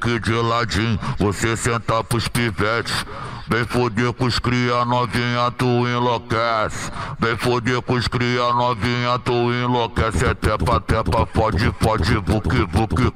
book de ladinho, você senta pros pivetes. Vem foder com os cria novinha, tu enlouquece. Vem foder com os cria novinha, tu enlouquece. É tepa, tepa, pode, book,